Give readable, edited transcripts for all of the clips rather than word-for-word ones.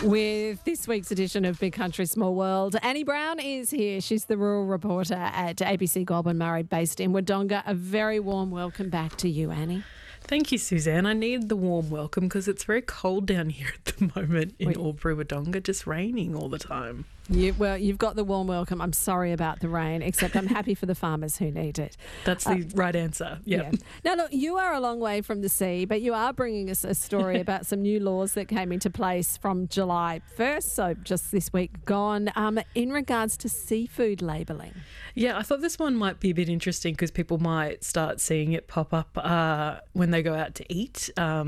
With this week's edition of Big Country Small World, Annie Brown is here. She's the rural reporter at ABC Goulburn Murray, based in Wodonga. A very warm welcome back to you, Annie. Thank you, Suzanne. I need the warm welcome because it's very cold down here at the moment in Albury, Wodonga, just raining all the time. You've got the warm welcome. I'm sorry about the rain, except I'm happy for the farmers who need it. That's the right answer. Yep. Yeah. Now, look, you are a long way from the sea, but you are bringing us a story about some new laws that came into place from July 1st, so just this week gone, in regards to seafood labelling. Yeah, I thought this one might be a bit interesting because people might start seeing it pop up when they go out to eat,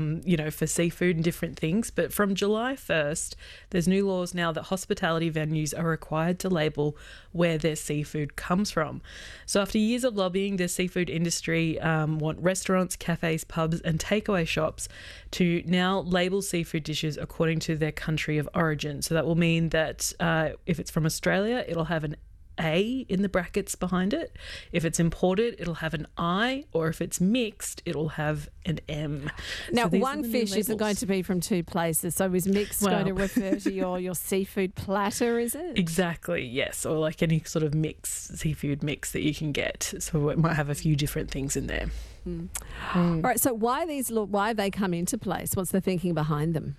for seafood and different things. But from July 1st, there's new laws now that hospitality venues are required to label where their seafood comes from. So after years of lobbying, the seafood industry want restaurants, cafes, pubs and takeaway shops to now label seafood dishes according to their country of origin. So that will mean that if it's from Australia, it'll have an A in the brackets behind it. If it's imported, it'll have an I, or if it's mixed, it'll have an M. Now, one fish isn't going to be from two places, so is mixed going to refer to your seafood platter, is it? Exactly, yes, or like any sort of seafood mix that you can get. So it might have a few different things in there. All right, so why have they come into place? What's the thinking behind them?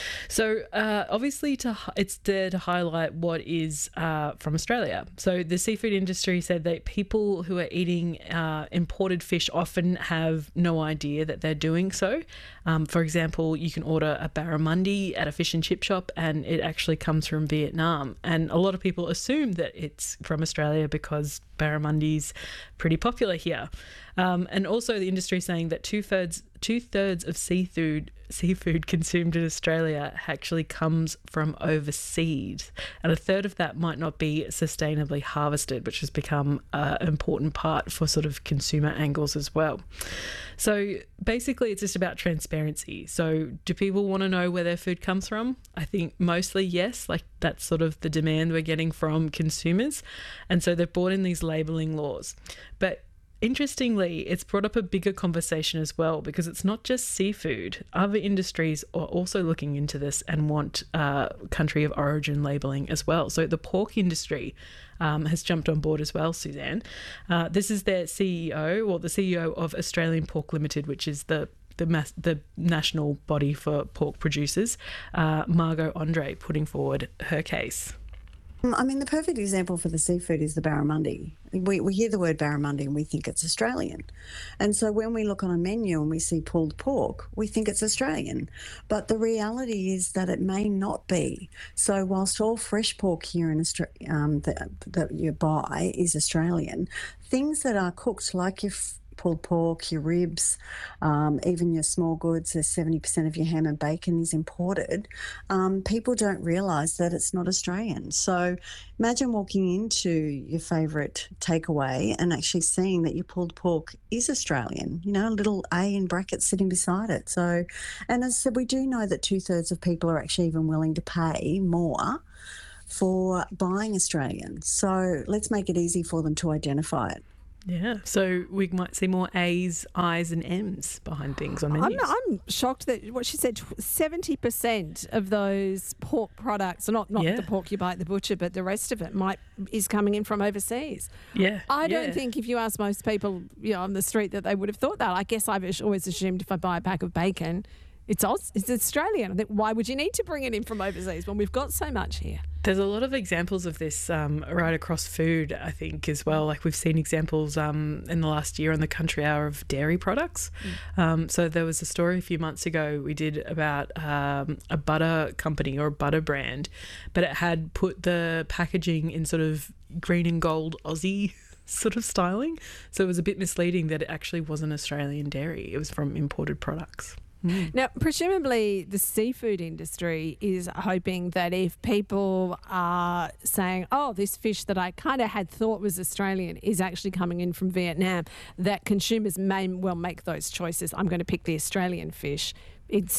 So obviously it's there to highlight what is from Australia. So the seafood industry said that people who are eating imported fish often have no idea that they're doing so. For example, you can order a barramundi at a fish and chip shop and it actually comes from Vietnam. And a lot of people assume that it's from Australia because barramundi's pretty popular here. And also the industry is saying that two-thirds of seafood consumed in Australia actually comes from overseas, and a third of that might not be sustainably harvested, which has become an important part for sort of consumer angles as well. So basically it's just about transparency. So do people want to know where their food comes from? I think mostly yes, like that's sort of the demand we're getting from consumers. And so they've brought in these labelling laws. But interestingly, it's brought up a bigger conversation as well, because it's not just seafood. Other industries are also looking into this and want country of origin labelling as well. So the pork industry has jumped on board as well, Suzanne. This is their CEO, or the CEO of Australian Pork Limited, which is the national body for pork producers, Margot Andre, putting forward her case. I mean, the perfect example for the seafood is the barramundi. We hear the word barramundi and we think it's Australian. And so when we look on a menu and we see pulled pork, we think it's Australian. But the reality is that it may not be. So whilst all fresh pork here in Australia that you buy is Australian, things that are cooked like your pulled pork, your ribs, even your small goods, 70% of your ham and bacon is imported. People don't realise that it's not Australian. So imagine walking into your favourite takeaway and actually seeing that your pulled pork is Australian, a little A in brackets sitting beside it. So, and as I said, we do know that 2/3 of people are actually even willing to pay more for buying Australian. So let's make it easy for them to identify it. Yeah, so we might see more A's, I's and M's behind things on menus. I'm shocked that what she said, 70% of those pork products, not the pork you buy at the butcher, but the rest of it is coming in from overseas. Yeah. I don't think if you ask most people on the street that they would have thought that. I guess I've always assumed if I buy a pack of bacon, it's Australian. I think, why would you need to bring it in from overseas when we've got so much here? There's a lot of examples of this right across food, I think, as well. Like we've seen examples in the last year on the Country Hour of dairy products. So there was a story a few months ago we did about a butter company or a butter brand, but it had put the packaging in sort of green and gold Aussie sort of styling. So it was a bit misleading that it actually wasn't Australian dairy. It was from imported products. Now, presumably the seafood industry is hoping that if people are saying, oh, this fish that I kind of had thought was Australian is actually coming in from Vietnam, that consumers may well make those choices. I'm going to pick the Australian fish. It's